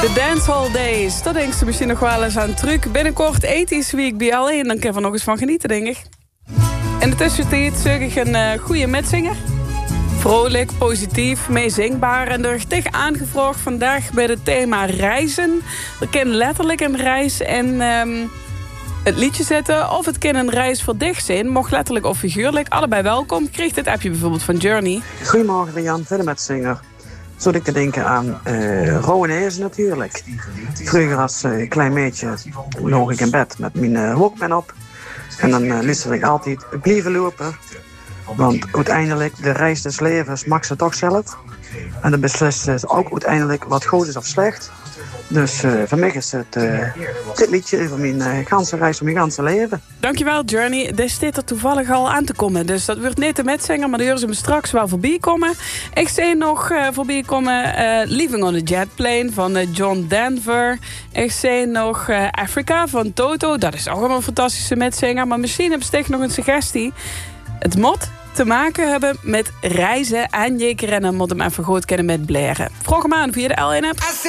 De Dancehall Days, daar denkt ze misschien nog wel eens aan terug. Binnenkort 80's Week bij alleen, dan kan je er nog eens van genieten, denk ik. In de tussentijd zeg ik een goede metzinger. Vrolijk, positief, meezingbaar en er tegen aangevraagd vandaag bij het thema reizen. We kennen letterlijk een reis en het liedje zetten of het kan een reis voor dich zijn. Mocht letterlijk of figuurlijk, allebei welkom. Kreeg dit appje bijvoorbeeld van Journey. Goedemorgen Jan, verder met zinger. Zo ik te denken aan Rowanese natuurlijk. Vroeger als klein meisje lag ik in bed met mijn Walkman op. En dan luisterde ik altijd blijven lopen. Want uiteindelijk, de reis des levens mag ze toch zelf. En dan beslist ze ook uiteindelijk wat goed is of slecht. Dus voor mij is het dit liedje van mijn ganse reis van mijn ganse leven. Dankjewel Journey. Dit staat er toevallig al aan te komen. Dus dat wordt niet de metzanger, maar de horen ze me straks wel voorbij komen. Ik zie nog voorbij komen Leaving on a Jet Plane van John Denver. Ik zie nog Africa van Toto. Dat is ook wel een fantastische metzanger. Maar misschien heb ik nog een suggestie. Het moet te maken hebben met reizen en je kennen moet hem even goed kennen met blaren. Vroeg hem aan via de LN-app.